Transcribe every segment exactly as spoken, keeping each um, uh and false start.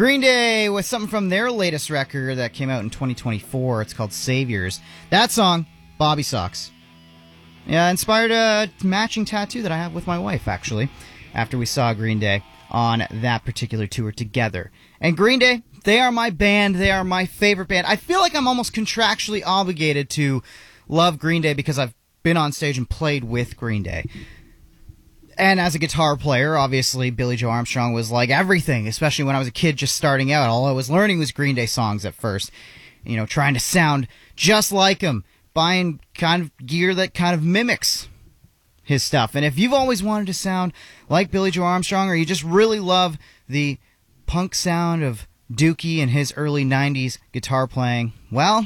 Green Day with something from their latest record that came out in twenty twenty-four. It's called Saviors. That song, Bobby Socks. Yeah, inspired a matching tattoo that I have with my wife, actually, after we saw Green Day on that particular tour together. And Green Day, they are my band. They are my favorite band. I feel like I'm almost contractually obligated to love Green Day because I've been on stage and played with Green Day. And as a guitar player, obviously, Billie Joe Armstrong was like everything, especially when I was a kid just starting out. All I was learning was Green Day songs at first, you know, trying to sound just like him, buying kind of gear that kind of mimics his stuff. And if you've always wanted to sound like Billie Joe Armstrong, or you just really love the punk sound of Dookie and his early nineties guitar playing, well,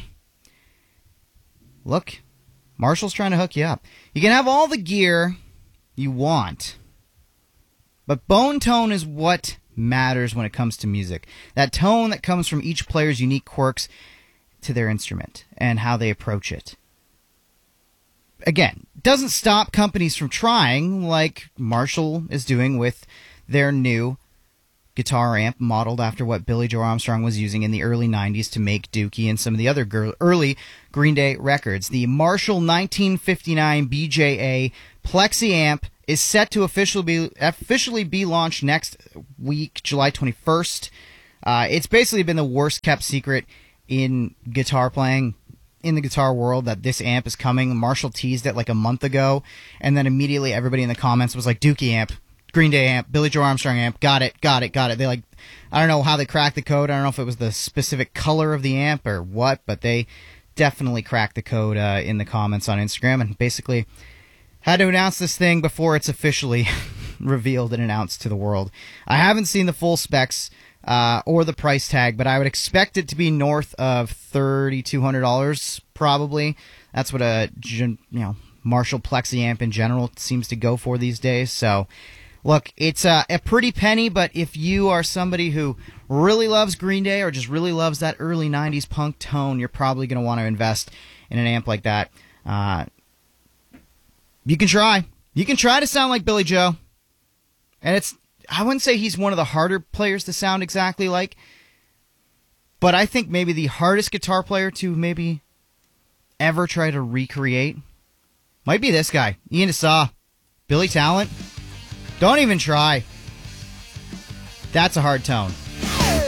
look, Marshall's trying to hook you up. You can have all the gear you want, but bone tone is what matters when it comes to music. That tone that comes from each player's unique quirks to their instrument and how they approach it. Again, doesn't stop companies from trying, like Marshall is doing with their new guitar amp modeled after what Billie Joe Armstrong was using in the early nineties to make Dookie and some of the other girl, early Green Day records. The Marshall nineteen fifty-nine B J A Plexi amp is set to officially be officially be launched next week, July twenty-first. Uh, it's basically been the worst kept secret in guitar playing, in the guitar world, that this amp is coming. Marshall teased it like a month ago, and then immediately everybody in the comments was like, Dookie amp, Green Day amp, Billie Joe Armstrong amp, got it, got it, got it. They like, I don't know how they cracked the code. I don't know if it was the specific color of the amp or what, but they definitely cracked the code uh, in the comments on Instagram, and basically had to announce this thing before it's officially revealed and announced to the world. I haven't seen the full specs uh, or the price tag, but I would expect it to be north of three thousand two hundred dollars probably. That's what a you know Marshall Plexi amp in general seems to go for these days. So, look, it's a, a pretty penny, but if you are somebody who really loves Green Day or just really loves that early nineties punk tone, you're probably going to want to invest in an amp like that. Uh, you can try. You can try to sound like Billie Joe. And it's, I wouldn't say he's one of the harder players to sound exactly like, but I think maybe the hardest guitar player to maybe ever try to recreate might be this guy, Ian Assaw. Billy Talent. Don't even try. That's a hard tone.